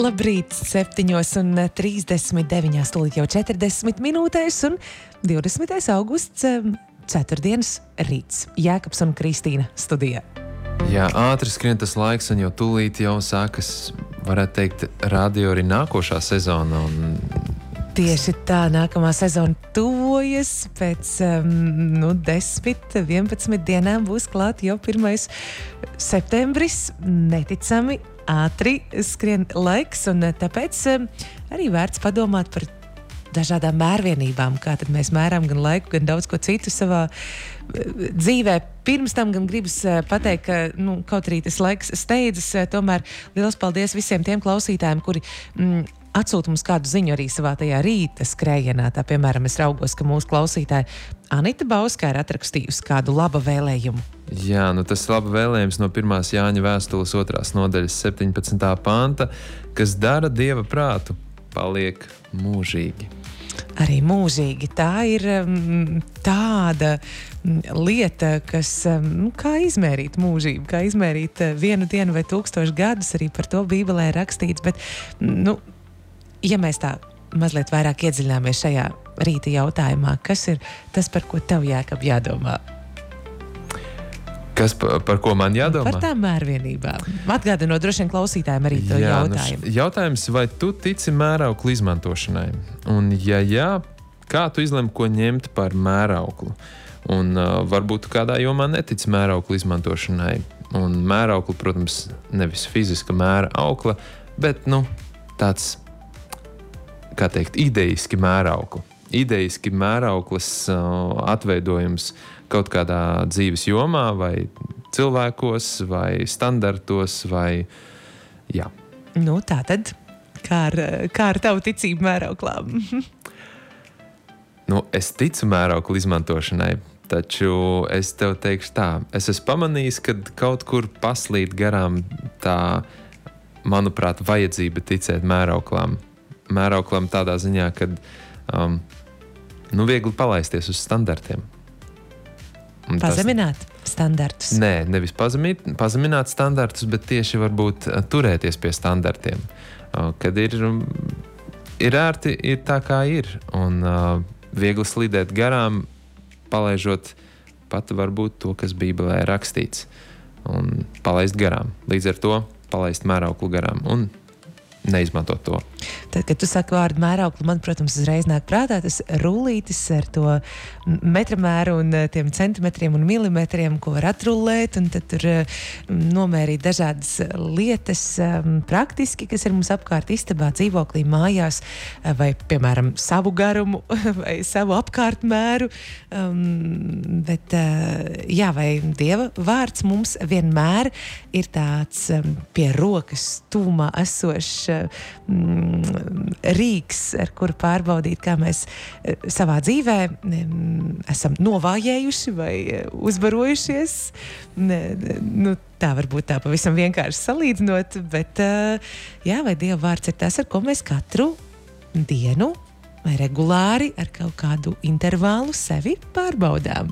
Labrīt, 7:39, tūlīt jau 40 minūtēs un 20. augusts, ceturtdienas rīts. Jēkabs un Kristīna studijā. Jā, ātri skrien tas laiks un jau tūlīt jau sākas, varētu teikt, radio arī nākošā sezona. Tieši tā, nākamā sezona tuvojas pēc 10-11 dienām būs klāt jau 1. septembris. Neticami ātri skrien laiks, un tāpēc arī vērts padomāt par dažādām mērvienībām, kā tad mēs mērām gan laiku, gan daudz ko citu savā dzīvē. Pirms tam gan gribas pateikt, ka kaut arī tas laiks steidzas, tomēr liels paldies visiem tiem klausītājiem, kuri atsūta mums kādu ziņu arī savā tajā rīta skrējienā. Tā, piemēram, es raugos, ka mūsu klausītāja Anita Bauska ir atrakstījusi kādu laba vēlējumu. Jā, tas laba vēlējums no 1. Jāņa vēstules 2. nodaļas 17. panta, kas dara Dieva prātu, paliek mūžīgi. Arī mūžīgi. Tā ir tāda lieta, kas, kā izmērīt mūžību, kā izmērīt 1 dienu vai 1000 gadus, arī par to Bībelē ir rakstīts, bet, ja mēs tā mazliet vairāk iedziļināmies šajā rīta jautājumā, kas ir tas, par ko tev, Jēkab, jādomā? Kas par ko man jādomā? Par tām mērvienībām. Atgādinot droši vien klausītājiem arī to jautājumu. Jautājums, vai tu tici mērauklu izmantošanai? Un, ja jā, kā tu izlem, ko ņemt par mērauklu? Un varbūt kādā jomā netici mērauklu izmantošanai. Un mērauklu, protams, nevis fiziska mēra aukla, bet, tāds, kā teikt, idejiski mēraukli. Idejiski mērauklis atveidojums kaut kādā dzīves jomā, vai cilvēkos, vai standartos, vai jā. Tātad, kā ar tavu ticību mērauklām? Es ticu mērauklu izmantošanai, taču es tev teikšu tā. Es esmu pamanījis, ka kaut kur paslīd garām tā, manuprāt, vajadzība ticēt mērauklām. Mērauklam tādā ziņā, kad viegli palaisties uz standartiem. Pazemināt standartus? Nē, nevis pazemināt standartus, bet tieši varbūt turēties pie standartiem. Kad ir ērti, ir tā, kā ir. Un viegli slīdēt garām, palaižot pat varbūt to, kas Bībelē ir rakstīts. Un palaist garām. Līdz ar to palaist mērauklu garām un neizmantot to. Tad, kad tu saki vārdu mērauklu, man, protams, uzreiz nāk prātā tas rullītis ar to metramēru un tiem centimetriem un milimetriem, ko var atrullēt, un tad tur nomērīt dažādas lietas praktiski, kas ir mums apkārt istabā, dzīvoklī, mājās, vai, piemēram, savu garumu vai savu apkārtmēru. Bet, jā, vai Dieva vārds mums vienmēr ir tāds pie rokas tūmā esošs rīks, ar kuru pārbaudīt, kā mēs savā dzīvē esam novājējuši vai uzbarojušies. Tā varbūt tā pavisam vienkārši salīdzinot, bet jā, vai Dieva vārds ir tas, ar ko mēs katru dienu vai regulāri ar kaut kādu intervālu sevi pārbaudām?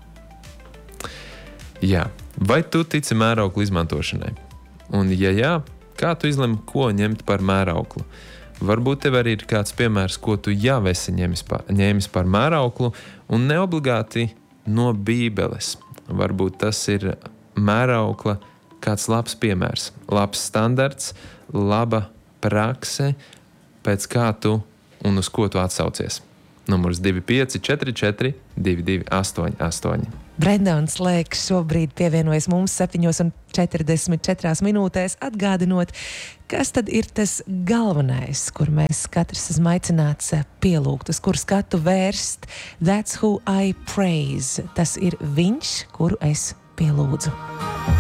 Jā. Vai tu tici mērauklu izmantošanai? Un, ja jā, kā tu izlem, ko ņemt par mērauklu? Varbūt tev arī ir kāds piemērs, ko tu jau esi ņēmis par mērauklu, un neobligāti no Bībeles. Varbūt tas ir mēraukla kāds labs piemērs, labs standarts, laba prakse, pēc kā tu un uz ko tu atsaucies. Numurs 2544 2288. Brendons Lēks šobrīd pievienojas mums 7:44 minūtēs, atgādinot, kas tad ir tas galvenais, kur mēs katrs esam aicināts pielūgt, uz kur skatu vērst. That's who I praise. Tas ir viņš, kuru es pielūdzu.